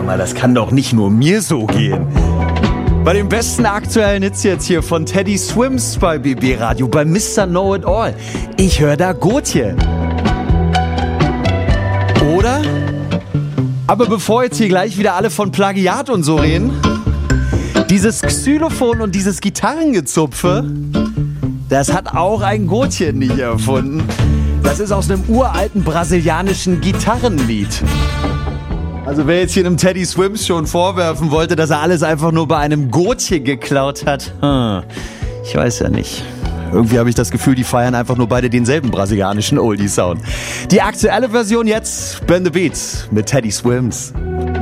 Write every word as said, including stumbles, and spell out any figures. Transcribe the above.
mal, das kann doch nicht nur mir so gehen. Bei dem besten aktuellen Hits jetzt hier von Teddy Swims bei B B Radio, bei Mister Know-It-All. Ich höre da Gotje. Oder? Aber bevor jetzt hier gleich wieder alle von Plagiat und so reden, dieses Xylophon und dieses Gitarrengezupfe, das hat auch ein Gotje nicht erfunden. Das ist aus einem uralten brasilianischen Gitarrenlied. Also wer jetzt hier einem Teddy Swims schon vorwerfen wollte, dass er alles einfach nur bei einem Gotje geklaut hat, hm, ich weiß ja nicht. Irgendwie habe ich das Gefühl, die feiern einfach nur beide denselben brasilianischen Oldie-Sound. Die aktuelle Version jetzt, Burn the Beats mit Teddy Swims.